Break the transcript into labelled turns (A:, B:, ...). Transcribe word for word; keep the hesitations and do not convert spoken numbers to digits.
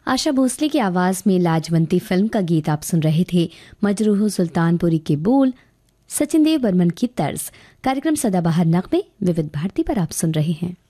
A: आशा भोसले की आवाज में लाजवंती फिल्म का गीत आप सुन रहे थे। मजरूह सुल्तानपुरी के बोल, सचिन देव बर्मन की तर्ज। कार्यक्रम सदाबहार नगमे विविध भारती पर आप सुन रहे हैं।